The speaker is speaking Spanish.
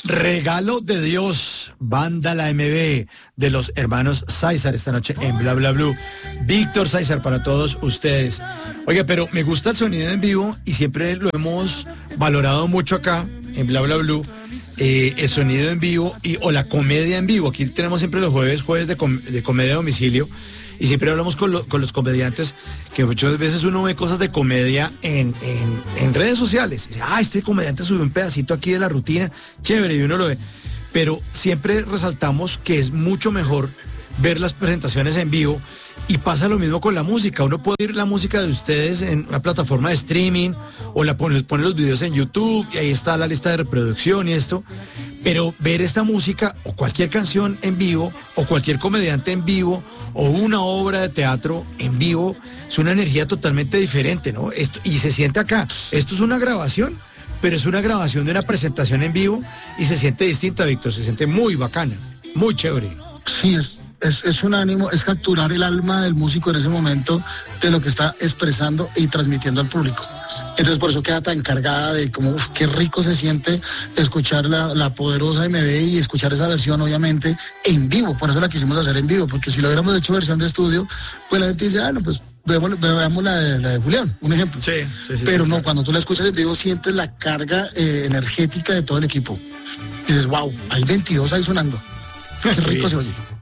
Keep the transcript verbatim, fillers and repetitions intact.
Regalo de Dios, banda La M B de los hermanos César esta noche en Bla Bla Blue. Víctor César para todos ustedes. Oiga, pero me gusta el sonido en vivo y siempre lo hemos valorado mucho acá en Bla Bla Blue. Eh, el sonido en vivo y o la comedia en vivo. Aquí tenemos siempre los jueves, jueves de, com de comedia a domicilio. Y siempre hablamos con, lo, con los comediantes, que muchas veces uno ve cosas de comedia en, en, en redes sociales. Y dice, ah, este comediante subió un pedacito aquí de la rutina, chévere, y uno lo ve. Pero siempre resaltamos que es mucho mejor ver las presentaciones en vivo, y pasa lo mismo con la música. Uno puede oír la música de ustedes en una plataforma de streaming, o la pone, pone los videos en YouTube, y ahí está la lista de reproducción y esto. Pero ver esta música, o cualquier canción en vivo, o cualquier comediante en vivo, o una obra de teatro en vivo, es una energía totalmente diferente, ¿no? Esto, y se siente acá. Esto es una grabación, pero es una grabación de una presentación en vivo, y se siente distinta, Víctor. Se siente muy bacana, muy chévere. Sí, es, es, es un ánimo, es capturar el alma del músico en ese momento, de lo que está expresando y transmitiendo al público. Entonces por eso queda tan cargada de como, uf, qué rico se siente escuchar la, la poderosa M B y escuchar esa versión, obviamente, en vivo. Por eso la quisimos hacer en vivo, porque si lo hubiéramos hecho versión de estudio, pues la gente dice, ah, no, pues veamos, veamos la, de, la de Julián, un ejemplo. Sí, sí, sí. Pero sí, no, claro. cuando tú la escuchas en vivo, sientes la carga eh, energética de todo el equipo. Dices, wow, hay veintidós ahí sonando. Qué rico se oye.